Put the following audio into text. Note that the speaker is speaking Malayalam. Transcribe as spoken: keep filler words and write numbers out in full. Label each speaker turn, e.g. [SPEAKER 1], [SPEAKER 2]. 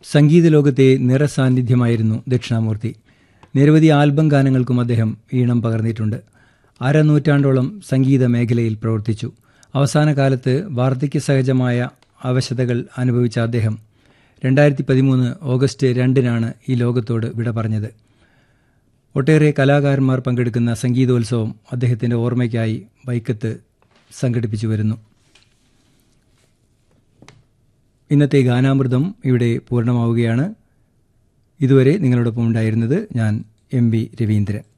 [SPEAKER 1] സംഗീത ലോകത്തെ നിറസാന്നിധ്യമായിരുന്നു ദക്ഷിണാമൂർത്തി. നിരവധി ആൽബം ഗാനങ്ങൾക്കും അദ്ദേഹം ഈണം പകർന്നിട്ടുണ്ട്. അരനൂറ്റാണ്ടോളം സംഗീത മേഖലയിൽ പ്രവർത്തിച്ചു. അവസാന കാലത്ത് വാർദ്ധക്യ സഹജമായ അവശതകൾ അനുഭവിച്ച അദ്ദേഹം രണ്ടായിരത്തി പതിമൂന്ന് ഓഗസ്റ്റ് രണ്ടിനാണ് ഈ ലോകത്തോട് വിട പറഞ്ഞത്. ഒട്ടേറെ കലാകാരന്മാർ പങ്കെടുക്കുന്ന സംഗീതോത്സവം അദ്ദേഹത്തിൻ്റെ ഓർമ്മയ്ക്കായി വൈക്കത്ത് സംഘടിപ്പിച്ചു വരുന്നു. ഇന്നത്തെ ഗാനാമൃതം ഇവിടെ പൂർണ്ണമാവുകയാണ്. ഇതുവരെ നിങ്ങളോടൊപ്പം ഉണ്ടായിരുന്നത് ഞാൻ എം വി രവീന്ദ്രൻ.